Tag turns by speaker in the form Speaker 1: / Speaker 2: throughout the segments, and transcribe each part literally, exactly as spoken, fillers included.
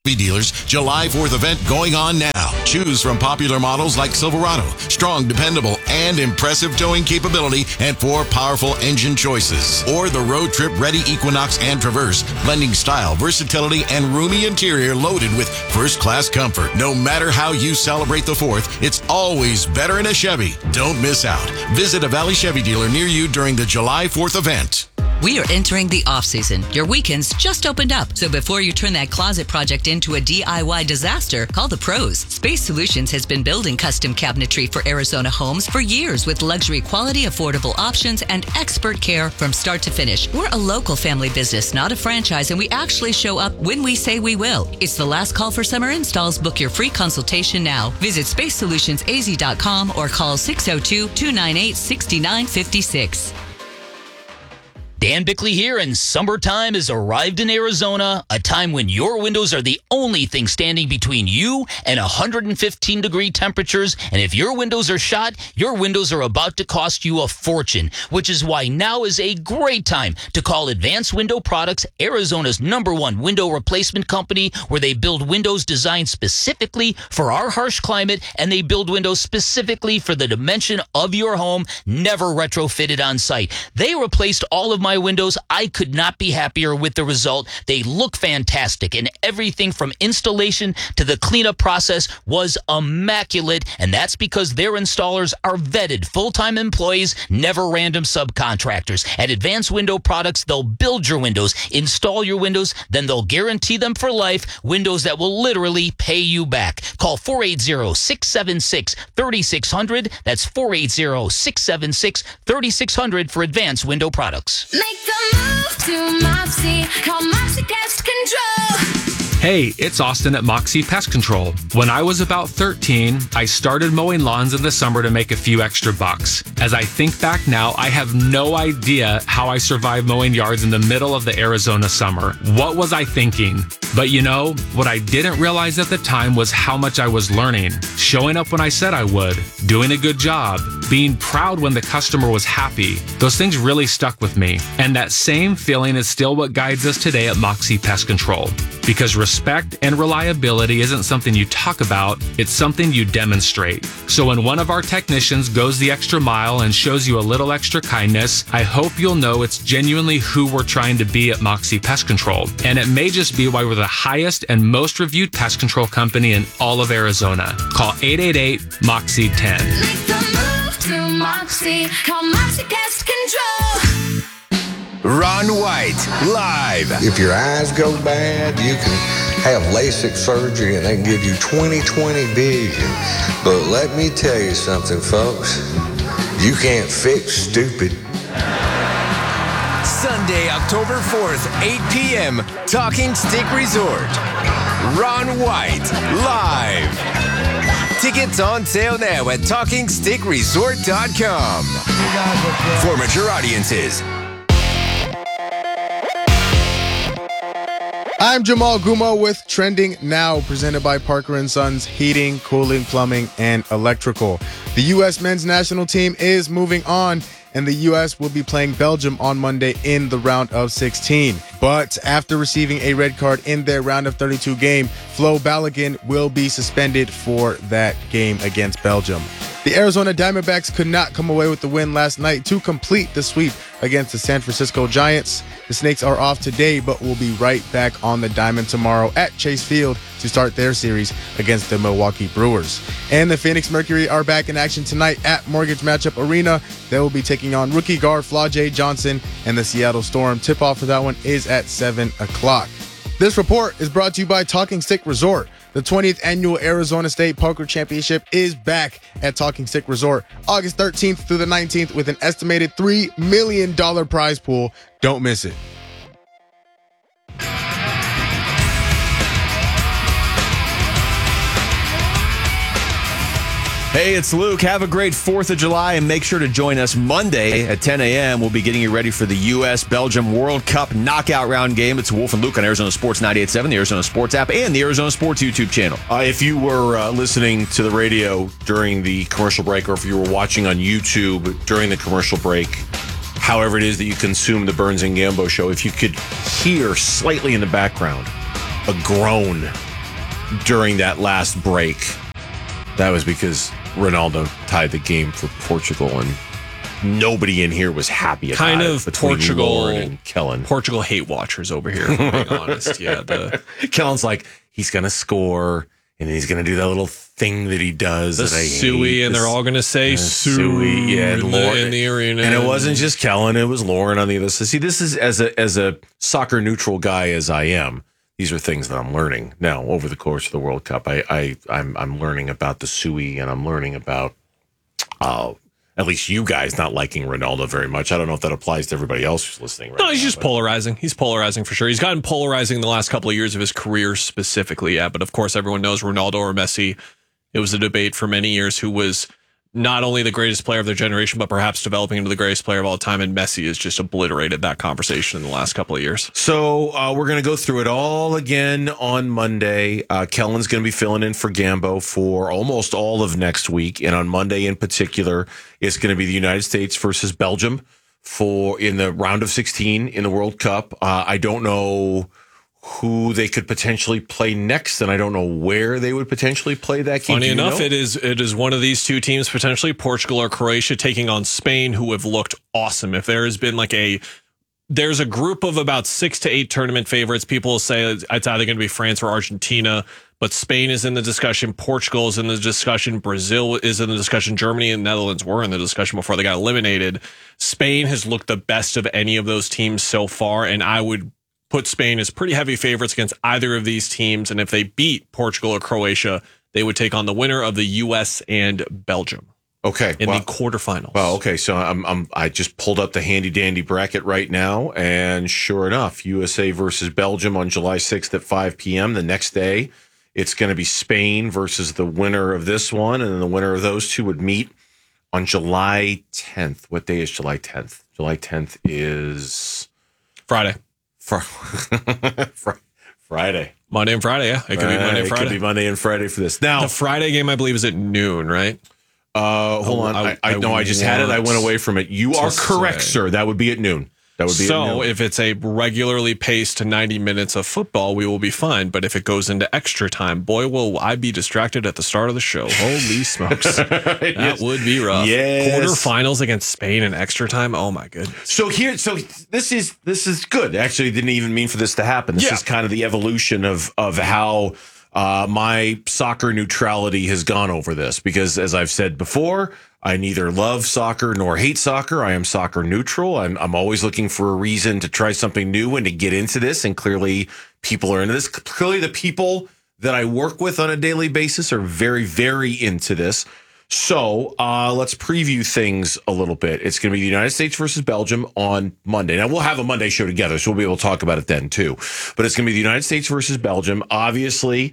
Speaker 1: Dealers July fourth event going on now. Choose from popular models like Silverado, strong, dependable, and impressive towing capability, and four powerful engine choices. Or the road trip ready Equinox and Traverse, blending style, versatility, and roomy interior loaded with first-class comfort. No matter how you celebrate the fourth, it's always better in a Chevy. Don't miss out. Visit a Valley Chevy dealer near you during the July fourth event.
Speaker 2: We are entering the off-season. Your weekends just opened up. So before you turn that closet project into a D I Y disaster, call the pros. Space Solutions has been building custom cabinetry for Arizona homes for years with luxury quality, affordable options, and expert care from start to finish. We're a local family business, not a franchise, and we actually show up when we say we will. It's the last call for summer installs. Book your free consultation now. Visit space solutions a z dot com or call six oh two, two nine eight, six nine five six.
Speaker 3: Dan Bickley here, and summertime has arrived in Arizona, a time when your windows are the only thing standing between you and one hundred fifteen degree temperatures. And if your windows are shot, your windows are about to cost you a fortune, which is why now is a great time to call Advanced Window Products, Arizona's number one window replacement company, where they build windows designed specifically for our harsh climate, and they build windows specifically for the dimension of your home, never retrofitted on site. They replaced all of my my windows. I could not be happier with the result. They look fantastic, and everything from installation to the cleanup process was immaculate, and that's because their installers are vetted full-time employees, never random subcontractors. At Advanced Window Products, they'll build your windows, install your windows, then they'll guarantee them for life, windows that will literally pay you back. Call four eight zero, six seven six, three six zero zero. That's four eight zero, six seven six, three six zero zero for Advanced Window Products.
Speaker 4: Make the move to Moxie. Call Moxie Pest Control.
Speaker 5: Hey, it's Austin at Moxie Pest Control. When I was about thirteen, I started mowing lawns in the summer to make a few extra bucks. As I think back now, I have no idea how I survived mowing yards in the middle of the Arizona summer. What was I thinking? But you know, what I didn't realize at the time was how much I was learning. Showing up when I said I would, doing a good job, being proud when the customer was happy. Those things really stuck with me. And that same feeling is still what guides us today at Moxie Pest Control. Because respect and reliability isn't something you talk about, it's something you demonstrate. So when one of our technicians goes the extra mile and shows you a little extra kindness, I hope you'll know it's genuinely who we're trying to be at Moxie Pest Control. And it may just be why we're the highest and most reviewed pest control company in all of Arizona. Call eight eight eight, M O X I E, ten.
Speaker 4: Make the move to Moxie. Call Moxie Pest Control.
Speaker 6: Ron White, live.
Speaker 7: If your eyes go bad, you can have LASIK surgery and they can give you twenty twenty vision. But let me tell you something, folks. You can't fix stupid.
Speaker 6: Sunday, October fourth, eight p.m., Talking Stick Resort. Ron White, live. Tickets on sale now at talking stick resort dot com. For mature audiences.
Speaker 8: I'm Jamal Gumo with Trending Now, presented by Parker and Sons Heating, Cooling, Plumbing, and Electrical. The U S men's national team is moving on, and the U S will be playing Belgium on Monday in the round of sixteen. But after receiving a red card in their round of thirty-two game, Flo Balogun will be suspended for that game against Belgium. The Arizona Diamondbacks could not come away with the win last night to complete the sweep against the San Francisco Giants. The Snakes are off today, but will be right back on the diamond tomorrow at Chase Field to start their series against the Milwaukee Brewers. And the Phoenix Mercury are back in action tonight at Mortgage Matchup Arena. They will be taking on rookie guard Flau'jae Johnson and the Seattle Storm. Tip-off for that one is at seven o'clock. This report is brought to you by Talking Stick Resort. The twentieth annual Arizona State Poker Championship is back at Talking Stick Resort August thirteenth through the nineteenth with an estimated three million dollars prize pool. Don't miss it.
Speaker 9: Hey, it's Luke. Have a great fourth of July, and make sure to join us Monday at ten a.m. We'll be getting you ready for the U S Belgium World Cup knockout round game. It's Wolf and Luke on Arizona Sports ninety-eight point seven, the Arizona Sports app, and the Arizona Sports YouTube channel.
Speaker 10: Uh, if you were uh, listening to the radio during the commercial break, or if you were watching on YouTube during the commercial break, however it is that you consume the Burns and Gambo show, if you could hear slightly in the background a groan during that last break, that was because Ronaldo tied the game for Portugal, and nobody in here was happy about
Speaker 11: kind
Speaker 10: it.
Speaker 11: Kind of
Speaker 10: between
Speaker 11: Portugal
Speaker 10: Lauren and Kellen.
Speaker 11: Portugal hate watchers over here, if I'm being honest. Yeah, the
Speaker 10: Kellen's like, he's going to score, and he's going to do that little thing that he does.
Speaker 11: The
Speaker 10: that I
Speaker 11: Suey,
Speaker 10: hate.
Speaker 11: and they're all going to say
Speaker 10: uh,
Speaker 11: Suey
Speaker 10: yeah,
Speaker 11: in,
Speaker 10: Lauren,
Speaker 11: the, in the arena.
Speaker 10: And it wasn't just Kellen, it was Lauren on the other side. See, this is, as a as a soccer neutral guy as I am, these are things that I'm learning now over the course of the World Cup. I, I, I'm, I'm learning about the Suey, and I'm learning about uh, at least you guys not liking Ronaldo very much. I don't know if that applies to everybody else who's listening right
Speaker 11: No, he's
Speaker 10: now,
Speaker 11: just
Speaker 10: but.
Speaker 11: polarizing. He's polarizing for sure. He's gotten polarizing the last couple of years of his career specifically, yeah. But of course, everyone knows Ronaldo or Messi. It was a debate for many years who was not only the greatest player of their generation, but perhaps developing into the greatest player of all time. And Messi has just obliterated that conversation in the last couple of years.
Speaker 10: So uh, we're going to go through it all again on Monday. Uh, Kellen's going to be filling in for Gambo for almost all of next week. And on Monday in particular, it's going to be the United States versus Belgium for in the round of sixteen in the World Cup. Uh, I don't know who they could potentially play next, and I don't know where they would potentially play that game.
Speaker 11: Funny enough,
Speaker 10: know?
Speaker 11: it is it is one of these two teams, potentially Portugal or Croatia, taking on Spain, who have looked awesome. If there has been like a, there's a group of about six to eight tournament favorites. People will say it's either going to be France or Argentina, but Spain is in the discussion. Portugal is in the discussion. Brazil is in the discussion. Germany and Netherlands were in the discussion before they got eliminated. Spain has looked the best of any of those teams so far, and I would put Spain as pretty heavy favorites against either of these teams. And if they beat Portugal or Croatia, they would take on the winner of the U S and Belgium.
Speaker 10: Okay,
Speaker 11: in
Speaker 10: well,
Speaker 11: the quarterfinals.
Speaker 10: Well, okay, so I'm I'm I just pulled up the handy dandy bracket right now, and sure enough, U S A versus Belgium on July sixth at five p.m. The next day, it's going to be Spain versus the winner of this one, and then the winner of those two would meet on July tenth. What day is July tenth? July tenth is
Speaker 11: Friday.
Speaker 10: Fr- Friday.
Speaker 11: Monday and Friday, yeah. It could be Monday and Friday.
Speaker 10: It could be Monday and Friday for this. Now,
Speaker 11: the Friday game, I believe, is at noon, right?
Speaker 10: Uh, hold
Speaker 11: oh,
Speaker 10: on. I, I,
Speaker 11: I,
Speaker 10: I no, I just had it. I went away from it. You are correct,
Speaker 11: say.
Speaker 10: sir. That would be at noon. That would be
Speaker 11: so
Speaker 10: at noon.
Speaker 11: If it's a regularly paced ninety minutes of football, we will be fine. But if it goes into extra time, boy, will I be distracted at the start of the show. Holy smokes. That
Speaker 10: yes.
Speaker 11: would be rough.
Speaker 10: Yes.
Speaker 11: Quarterfinals against Spain in extra time. Oh, my goodness.
Speaker 10: So here, so this is this is good. Actually, didn't even mean for this to happen. This
Speaker 11: yeah.
Speaker 10: is kind of the evolution of of how uh, my soccer neutrality has gone over this. Because as I've said before, I neither love soccer nor hate soccer. I am soccer neutral. I'm, I'm always looking for a reason to try something new and to get into this. And clearly people are into this. Clearly the people that I work with on a daily basis are very, very into this. So uh, let's preview things a little bit. It's going to be the United States versus Belgium on Monday. Now, we'll have a Monday show together, so we'll be able to talk about it then, too. But it's going to be the United States versus Belgium. Obviously,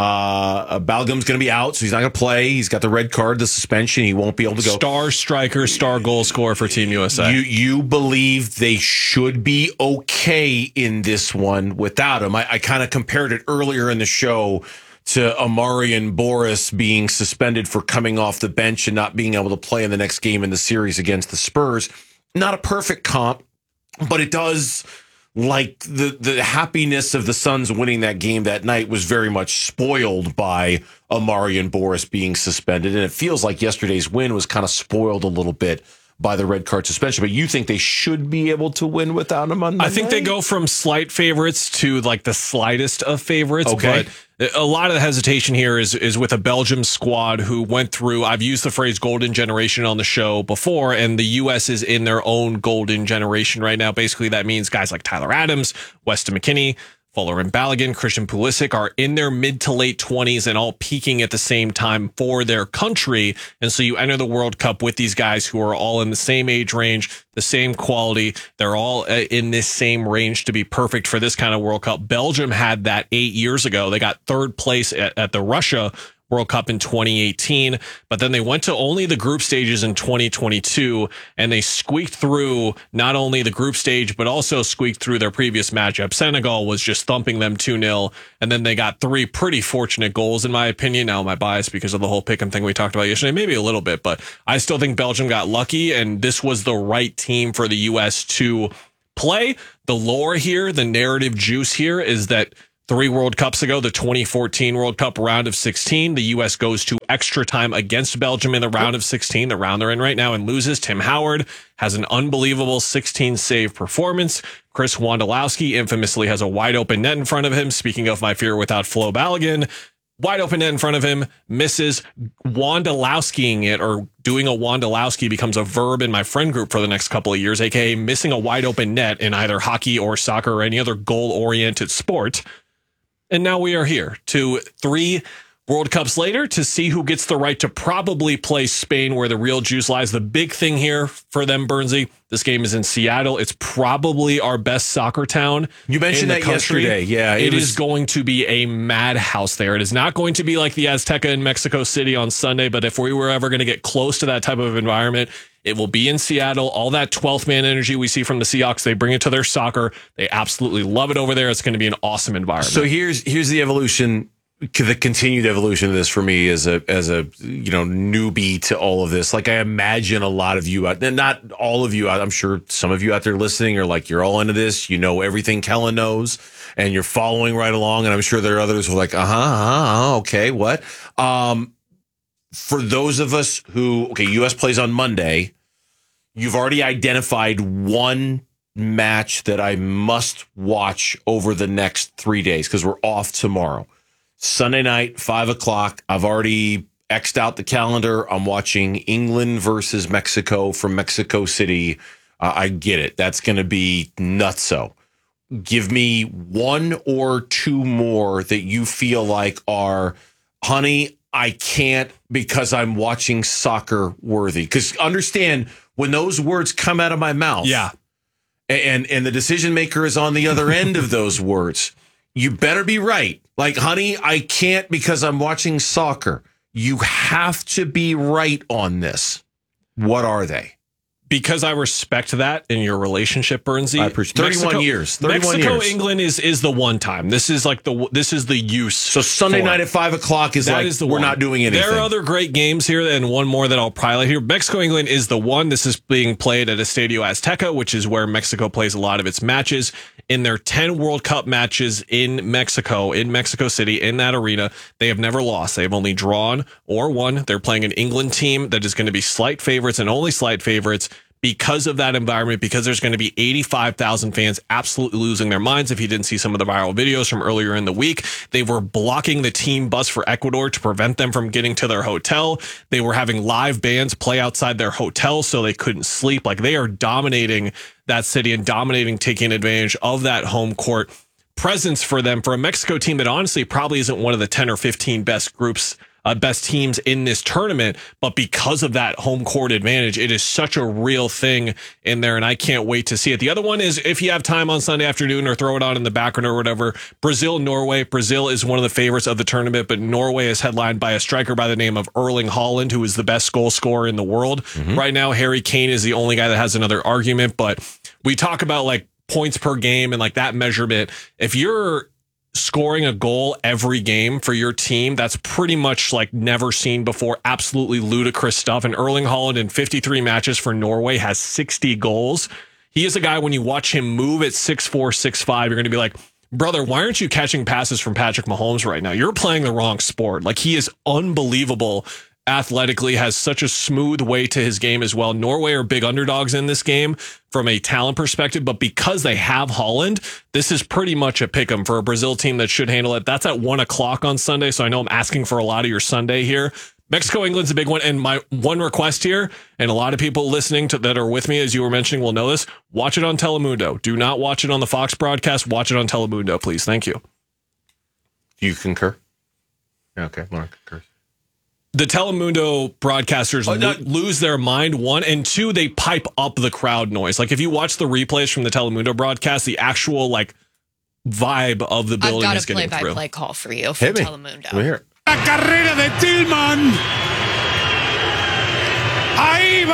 Speaker 10: Uh, Balgum's going to be out, so he's not going to play. He's got the red card, the suspension. He won't be able to go.
Speaker 11: Star striker, star goal scorer for Team U S A.
Speaker 10: You you believe they should be okay in this one without him. I, I kind of compared it earlier in the show to Amarian Boris being suspended for coming off the bench and not being able to play in the next game in the series against the Spurs. Not a perfect comp, but it does... Like the, the happiness of the Suns winning that game that night was very much spoiled by Amarian Boris being suspended. And it feels like yesterday's win was kind of spoiled a little bit by the red card suspension. But you think they should be able to win without him on Monday?
Speaker 11: I think they go from slight favorites to like the slightest of favorites.
Speaker 10: Okay.
Speaker 11: But a lot of the hesitation here is is with a Belgium squad who went through, I've used the phrase golden generation on the show before, and the U S is in their own golden generation right now. Basically, that means guys like Tyler Adams, Weston McKennie, Fuller and Balogun, Christian Pulisic are in their mid to late twenties and all peaking at the same time for their country. And so you enter the World Cup with these guys who are all in the same age range, the same quality. They're all in this same range to be perfect for this kind of World Cup. Belgium had that eight years ago. They got third place at, at the Russia World Cup in twenty eighteen, but then they went to only the group stages in twenty twenty-two, and they squeaked through not only the group stage, but also squeaked through their previous matchup. Senegal was just thumping them two nil, and then they got three pretty fortunate goals, in my opinion. Now, my bias because of the whole pick'em thing we talked about yesterday, maybe a little bit, but I still think Belgium got lucky, and this was the right team for the U S to play. The lore here, the narrative juice here is that Three World Cups ago, the twenty fourteen World Cup round of sixteen, the U S goes to extra time against Belgium in the round of sixteen, the round they're in right now, and loses. Tim Howard has an unbelievable sixteen save performance. Chris Wondolowski infamously has a wide open net in front of him. Speaking of my fear without Flo Balogun, wide open net in front of him, misses. Wondolowskiing it, or doing a Wondolowski, becomes a verb in my friend group for the next couple of years, aka missing a wide open net in either hockey or soccer or any other goal-oriented sport. And now we are here to three World Cups later to see who gets the right to probably play Spain, where the real juice lies. The big thing here for them, Bernsey, this game is in Seattle. It's probably our best soccer town.
Speaker 10: You mentioned that
Speaker 11: country.
Speaker 10: yesterday. Yeah,
Speaker 11: it,
Speaker 10: it was...
Speaker 11: is going to be a madhouse there. It is not going to be like the Azteca in Mexico City on Sunday, but if we were ever going to get close to that type of environment, it will be in Seattle. All that twelfth man energy we see from the Seahawks, they bring it to their soccer. They absolutely love it over there. It's going to be an awesome environment.
Speaker 10: So here's here's the evolution, the continued evolution of this for me as a as a you know newbie to all of this. Like, I imagine a lot of you out, and not all of you out, I'm sure some of you out there listening are like, you're all into this. You know everything Kellen knows, and you're following right along. And I'm sure there are others who are like, uh huh, uh-huh, okay, what? Um, For those of us who, okay, U S plays on Monday, you've already identified one match that I must watch over the next three days because we're off tomorrow. Sunday night, five o'clock. I've already X'd out the calendar. I'm watching England versus Mexico from Mexico City. Uh, I get it. That's going to be nutso. Give me one or two more that you feel like are, honey, I can't because I'm watching soccer worthy. Because understand, when those words come out of my mouth,
Speaker 11: yeah,
Speaker 10: and and the decision maker is on the other end of those words, you better be right. Like, honey, I can't because I'm watching soccer. You have to be right on this. What are they?
Speaker 11: Because I respect that in your relationship, Bernsey.
Speaker 10: I appreciate thirty-one
Speaker 11: Mexico,
Speaker 10: years. thirty-one
Speaker 11: Mexico,
Speaker 10: years.
Speaker 11: England is is the one time. This is like the this is the use.
Speaker 10: So Sunday
Speaker 11: for
Speaker 10: night
Speaker 11: it.
Speaker 10: at five o'clock is
Speaker 11: That
Speaker 10: like
Speaker 11: is the
Speaker 10: we're
Speaker 11: one.
Speaker 10: not doing anything.
Speaker 11: There are other great games here, and one more that I'll pilot here. Mexico, England is the one. This is being played at Estadio Azteca, which is where Mexico plays a lot of its matches. In their ten World Cup matches in Mexico, in Mexico City, in that arena, they have never lost. They have only drawn or won. They're playing an England team that is going to be slight favorites and only slight favorites. Because of that environment, because there's going to be eighty-five thousand fans absolutely losing their minds. If you didn't see some of the viral videos from earlier in the week, they were blocking the team bus for Ecuador to prevent them from getting to their hotel. They were having live bands play outside their hotel so they couldn't sleep. Like, they are dominating that city and dominating, taking advantage of that home court presence for them, for a Mexico team that honestly probably isn't one of the ten or fifteen best groups, Uh, best teams in this tournament, but because of that home court advantage, it is such a real thing in there, and I can't wait to see it. The other one is, if you have time on Sunday afternoon or throw it on in the background or whatever, Brazil, Norway. Brazil is one of the favorites of the tournament, but Norway is headlined by a striker by the name of Erling Haaland, who is the best goal scorer in the world. Mm-hmm. Right now, Harry Kane is the only guy that has another argument, but we talk about like points per game and like that measurement. If you're scoring a goal every game for your team, that's pretty much like never seen before. Absolutely ludicrous stuff. And Erling Haaland in fifty-three matches for Norway has sixty goals. He is a guy, when you watch him move at six four, six five, you're going to be like, brother, why aren't you catching passes from Patrick Mahomes right now? You're playing the wrong sport. Like, he is unbelievable athletically, has such a smooth way to his game as well. Norway are big underdogs in this game from a talent perspective, but because they have Haaland, this is pretty much a pick 'em for a Brazil team that should handle it. That's at one o'clock on Sunday, so I know I'm asking for a lot of your Sunday here. Mexico, England's a big one, and my one request here, and a lot of people listening to that are with me, as you were mentioning, will know this, watch it on Telemundo. Do not watch it on the Fox broadcast. Watch it on Telemundo, please. Thank you.
Speaker 10: Do you concur? Yeah, okay, Lauren concurs.
Speaker 11: The Telemundo broadcasters
Speaker 10: oh, no.
Speaker 11: lo- lose their mind, one, and two, they pipe up the crowd noise. Like, if you watch the replays from the Telemundo broadcast, the actual like vibe of the building is getting through.
Speaker 12: I've got a play-by-play call for you from Telemundo.
Speaker 10: Let me hear it.
Speaker 13: La carrera de Tillman. Ahí va.